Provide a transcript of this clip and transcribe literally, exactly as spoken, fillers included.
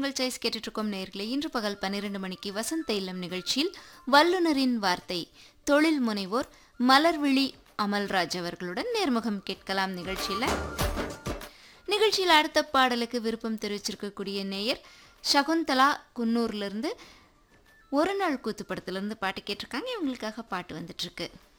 உங்கள் சாய்ஸ் கேட்டுட்டு இருக்கோம் நேயர்களே. இன்று பகல் பன்னிரண்டு மணிக்கு வசந்த இல்லம் நிகழ்ச்சியில் வல்லுனரின் வார்த்தை தொழில் முனைவோர் மலர்விழி அமல்ராஜ் அவர்களுடன் நேர்முகம் கேட்கலாம். நிகழ்ச்சியில் நிகழ்ச்சியில் அடுத்த பாடலுக்கு விருப்பம் தெரிவிச்சிருக்கக்கூடிய நேயர் சகுந்தலா குன்னூர்லேருந்து ஒரு நாள் கூத்து படத்துலேருந்து பாட்டு கேட்டிருக்காங்க. இவங்களுக்காக பாட்டு வந்துட்டுருக்கு.